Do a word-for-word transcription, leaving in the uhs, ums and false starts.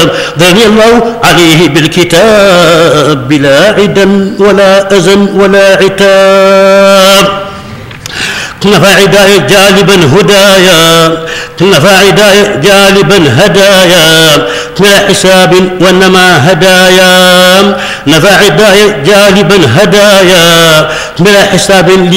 ضرني الله عليه بالكتاب بلا عدا ولا أذى ولا عتاب نفع عداية جالبا هدايا نفع عداية جالبا هدايا بلا حساب وإنما هدايا نفع عداية جالبا هدايا بلا حساب